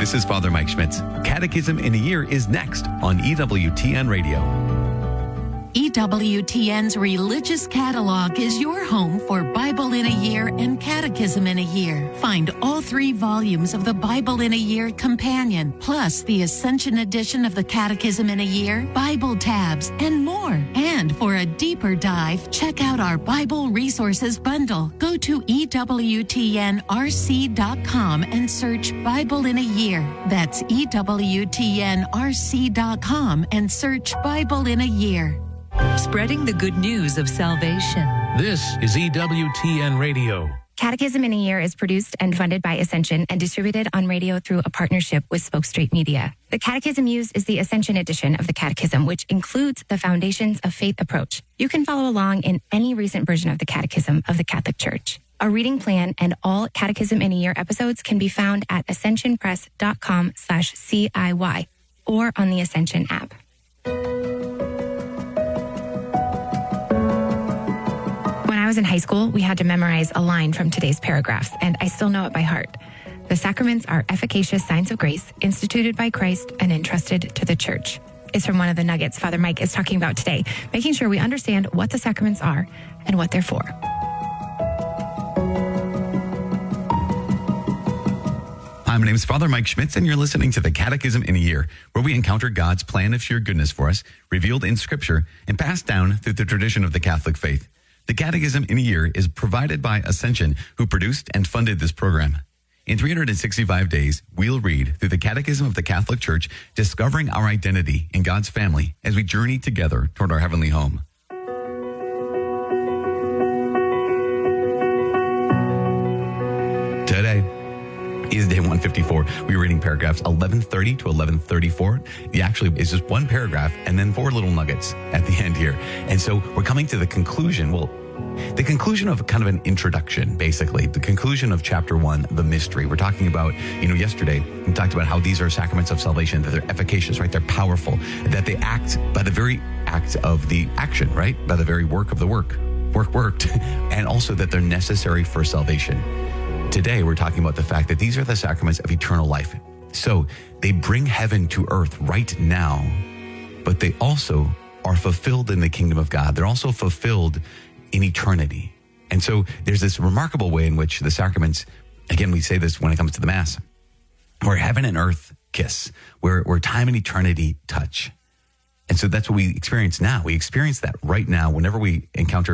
This is Father Mike Schmitz. Catechism in a Year is next on EWTN Radio. EWTN's Religious Catalog is your home for Bible in a Year and Catechism in a Year. Find all 3 volumes of the Bible in a Year Companion, plus the Ascension edition of the Catechism in a Year, Bible tabs, and more. And for a deeper dive, check out our Bible Resources Bundle. Go to EWTNRC.com and search Bible in a Year. That's EWTNRC.com and search Bible in a Year. Spreading the good news of salvation. This is EWTN Radio. Catechism in a Year is produced and funded by Ascension and distributed on radio through a partnership with Spoke Street Media. The catechism used is the Ascension edition of the Catechism, which includes the Foundations of Faith approach. You can follow along in any recent version of the Catechism of the Catholic Church. A reading plan and all Catechism in a Year episodes can be found at ascensionpress.com/CIY or on the Ascension app. When I was in high school, we had to memorize a line from today's paragraphs, and I still know it by heart. The sacraments are efficacious signs of grace instituted by Christ and entrusted to the Church. It's from one of the nuggets Father Mike is talking about today, making sure we understand what the sacraments are and what they're for. Hi, my name is Father Mike Schmitz, and you're listening to the Catechism in a Year, where we encounter God's plan of sheer goodness for us, revealed in Scripture and passed down through the tradition of the Catholic faith. The Catechism in a Year is provided by Ascension, who produced and funded this program. In 365 days, we'll read through the Catechism of the Catholic Church, discovering our identity in God's family as we journey together toward our heavenly home. Today is day 154. We're reading paragraphs 1130 to 1134. It actually is just one paragraph and then 4 little nuggets at the end here. And so we're coming to the conclusion, the conclusion of kind of an introduction, basically. The conclusion of chapter 1, the mystery. We're talking about, yesterday, we talked about how these are sacraments of salvation, that they're efficacious, right? They're powerful, that they act by the very act of the action, right? By the very work of the work. Work worked. And also that they're necessary for salvation. Today, we're talking about the fact that these are the sacraments of eternal life. So they bring heaven to earth right now, but they also are fulfilled in the kingdom of God. They're also fulfilled in eternity. And so there's this remarkable way in which the sacraments, again, we say this when it comes to the Mass, where heaven and earth kiss, where time and eternity touch. And so that's what we experience now. We experience that right now whenever we encounter